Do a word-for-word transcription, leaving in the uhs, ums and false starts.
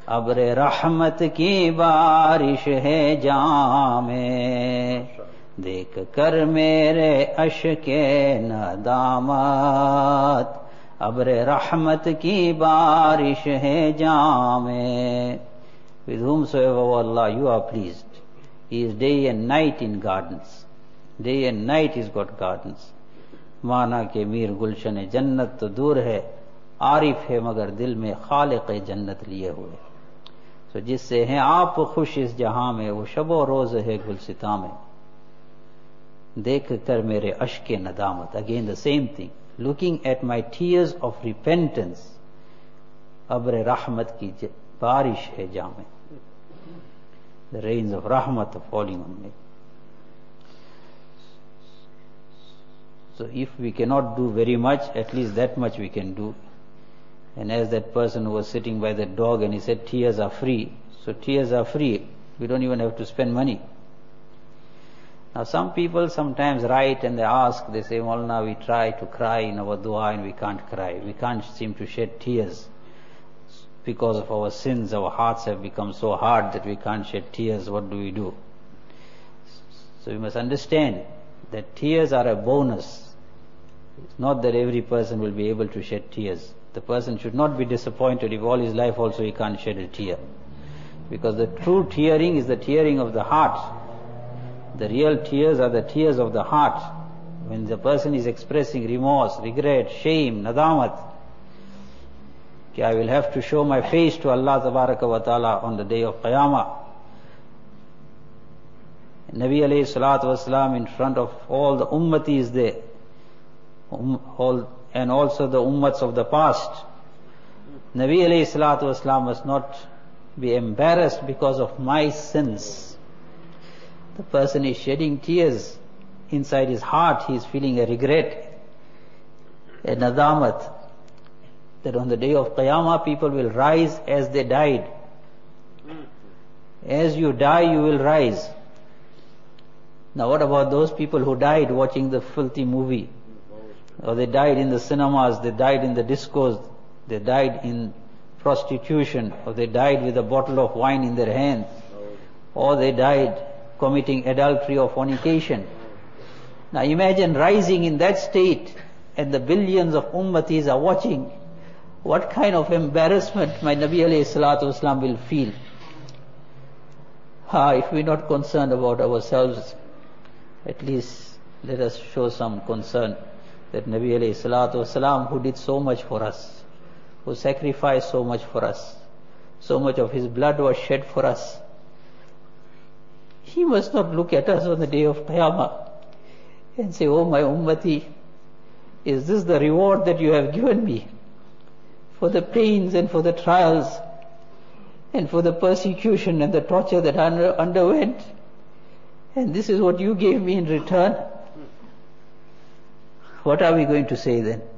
अब्र रहमत की बारिश है जामे, देख कर मेरे अश्के नदामत, अब्र रहमत की बारिश है जामे. With whomsoever, O Allah, you are pleased. He is day and night in gardens. Day and night he's got gardens. माना के मीर गुलशन जन्नत तो दूर है, आरिफ है मगर दिल में खालिक जन्नत लिए हुए. तो जिससे हैं आप खुश इस जहां में, वो शबो रोज है गुलसिता में. देख कर मेरे अश्के नदामत, again the same thing, looking at my tears of repentance, अब्र रहमत की बारिश है जामे. The rains of rahmat are falling on me. So if we cannot do very much, at least that much we can do. And as that person who was sitting by the dog and he said tears are free, so tears are free, we don't even have to spend money. Now some people sometimes write and they ask, they say, Maulana, we try to cry in our dua and we can't cry. We can't seem to shed tears. Because of our sins, our hearts have become so hard that we can't shed tears. What do we do? So we must understand that tears are a bonus. It's not that every person will be able to shed tears. The person should not be disappointed if all his life also he can't shed a tear. Because the true tearing is the tearing of the heart. The real tears are the tears of the heart. When the person is expressing remorse, regret, shame, nadamat, I will have to show my face to Allah Tabaraka wa Ta'ala on the day of Qiyamah. Nabi alayhi salatu wasalam in front of all the ummatis there, um, all, and also the ummats of the past. Nabi alayhi salatu wasalam must not be embarrassed because of my sins. The person is shedding tears. Inside his heart he is feeling a regret, a nadamat, that on the day of Qiyamah people will rise as they died. As you die, you will rise. Now what about those people who died watching the filthy movie? Or they died in the cinemas, they died in the discos, they died in prostitution, or they died with a bottle of wine in their hand, or they died committing adultery or fornication. Now imagine rising in that state and the billions of ummatis are watching. What kind of embarrassment my Nabi alayhi salatu wasalam will feel. Ah, if we're not concerned about ourselves, at least let us show some concern that Nabi alayhi salatu wasalam, who did so much for us, who sacrificed so much for us, so much of his blood was shed for us, he must not look at us on the day of Qiyamah and say, oh my ummati, is this the reward that you have given me for the pains and for the trials and for the persecution and the torture that I under, underwent, and this is what you gave me in return? What are we going to say then?